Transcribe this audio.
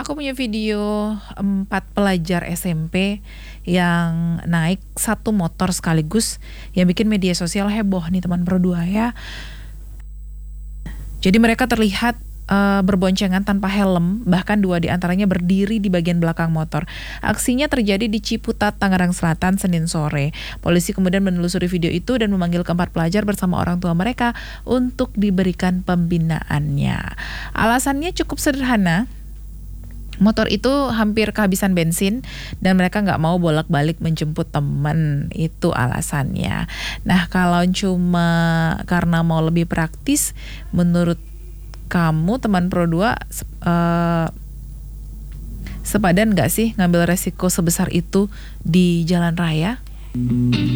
Aku punya video 4 pelajar SMP yang naik satu motor sekaligus yang bikin media sosial heboh nih teman Pro 2 ya. Jadi mereka terlihat berboncengan tanpa helm, bahkan 2 di antaranya berdiri di bagian belakang motor. Aksinya terjadi di Ciputat, Tangerang Selatan, Senin sore. Polisi kemudian menelusuri video itu dan memanggil keempat pelajar bersama orang tua mereka untuk diberikan pembinaannya. Alasannya cukup sederhana. Motor itu hampir kehabisan bensin dan mereka nggak mau bolak-balik menjemput teman, itu alasannya. Nah, kalau cuma karena mau lebih praktis, menurut kamu teman Pro 2 sepadan nggak sih ngambil resiko sebesar itu di jalan raya?